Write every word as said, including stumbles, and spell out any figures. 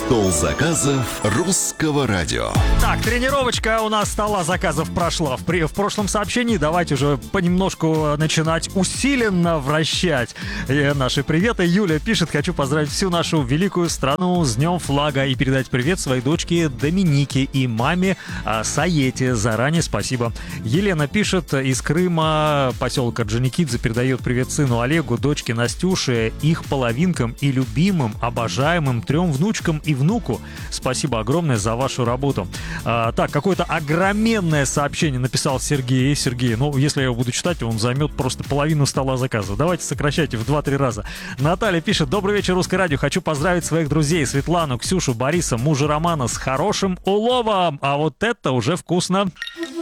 Стол заказов русского радио. Так, тренировочка у нас стола заказов прошла. В, при, в прошлом сообщении давайте уже понемножку начинать усиленно вращать и наши приветы. Юля пишет: хочу поздравить всю нашу великую страну с Днем флага и передать привет своей дочке Доминике и маме а, Саете. Заранее спасибо. Елена пишет из Крыма, поселка Джаникидзе, передает привет сыну Олегу, дочке Настюше, их половинкам и любимым, обожаемым трем внучкам и внуку. Спасибо огромное за вашу работу. А, так, какое-то огроменное сообщение написал Сергей. Сергей, ну, если я его буду читать, он займет просто половину стола заказа. Давайте сокращайте в два-три раза. Наталья пишет: добрый вечер, Русское радио. Хочу поздравить своих друзей Светлану, Ксюшу, Бориса, мужа Романа с хорошим уловом. А вот это уже вкусно.